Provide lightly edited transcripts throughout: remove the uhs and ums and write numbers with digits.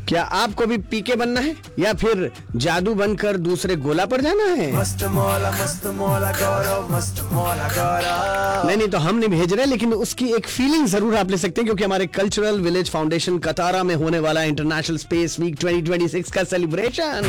क्या आपको भी पीके बनना है या फिर जादू बनकर दूसरे गोला पर जाना है? मस्त मौला गौरव, मस्त मौला गौरव। नहीं तो हम नहीं भेज रहे, लेकिन उसकी एक फीलिंग जरूर आप ले सकते हैं, क्योंकि हमारे कल्चरल विलेज फाउंडेशन कतारा में होने वाला इंटरनेशनल स्पेस वीक 2026 का celebration.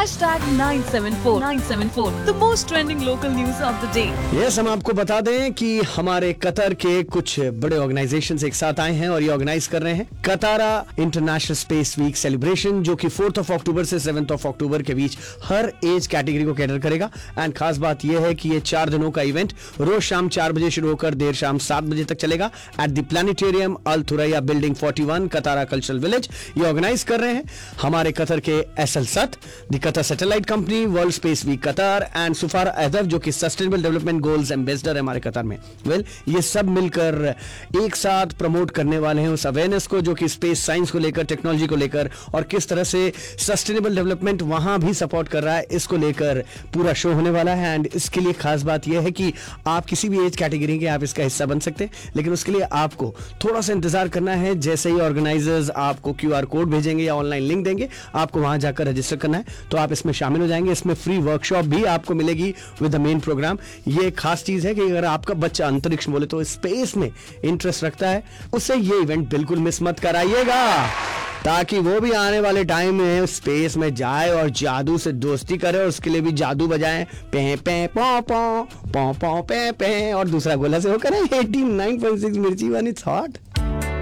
#974 the most trending local news of the day। Yes, हम आपको बता दें कि हमारे कतर के कुछ बड़े ऑर्गेनाइजेशंस एक साथ आए हैं और ये ऑर्गेनाइज कर रहे हैं कतारा इंटरनेशनल स्पेस वीक सेलिब्रेशन, जो कि 4 अक्टूबर से 7 अक्टूबर के बीच हर एज कैटेगरी को कैटर करेगा। एंड खास बात यह है कि ये 4 दिनों का इवेंट रोज शाम 4 बजे शुरू होकर देर शाम 7 बजे तक चलेगा at the planetarium Al थुरैया building 41 कतारा cultural village. ये ऑर्गेनाइज कर रहे हैं हमारे कतर के एसएल सत, the Qatar satellite company, world space week Qatar and super अहदफ, जो कि सस्टेनेबल डेवलपमेंट गोल्स एम्बेसडर है हमारे कतर में। ये सब मिलकर एक साथ प्रमोट करने वाले हैं उस अवेयरनेस को, जो कि स्पेस साइंस को लेकर, टेक्नोलॉजी को लेकर और किस तरह से सस्टेनेबल डेवलपमेंट वहां भी सपोर्ट कर रहा है, इसको लेकर पूरा शो होने वाला है। एंड इसके लिए खास बात यह है कि आप किसी भी एज कैटेगरी के आप इसका हिस्सा बन सकते हैं, लेकिन उसके लिए आपको थोड़ा सा इंतजार करना है। जैसे ही ऑर्गेनाइजर्स आपको QR कोड भेजेंगे या ऑनलाइन लिंक देंगे, आपको वहां जाकर रजिस्टर करना है, तो आप इसमें शामिल हो जाएंगे। इसमें फ्री वर्कशॉप भी आपको मिलेगी विद द मेन प्रोग्राम। ये एक खास चीज है कि अगर आपका बच्चा अंतरिक्ष बोले तो स्पेस में इंटरेस्ट रखता है, उससे ये इवेंट बिल्कुल मिस मत कराइएगा, ताकि वो भी आने वाले टाइम में स्पेस में जाए और जादू से दोस्ती करे और उसके लिए भी जादू बजाए, पे पे पौ पौ पौ पौ पे पे, और दूसरा गोला से होकर 89.6 मिर्ची वाली थॉट।